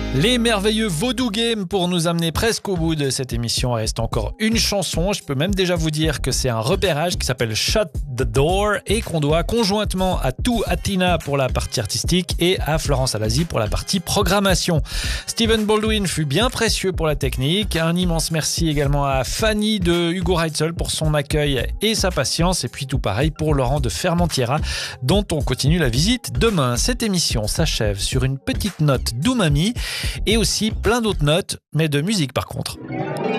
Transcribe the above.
Les merveilleux Vaudou Game pour nous amener presque au bout de cette émission. Il reste encore une chanson. Je peux même déjà vous dire que c'est un repérage qui s'appelle Shut the Door et qu'on doit conjointement à Tina pour la partie artistique et à Florence Alasi pour la partie programmation. Steven Baldwin fut bien précieux pour la technique. Un immense merci également à Fanny de Hugo Reitzel pour son accueil et sa patience. Et puis tout pareil pour Laurent de Fermentiera dont on continue la visite demain. Cette émission s'achève sur une petite note d'umami et aussi plein d'autres notes, mais de musique par contre.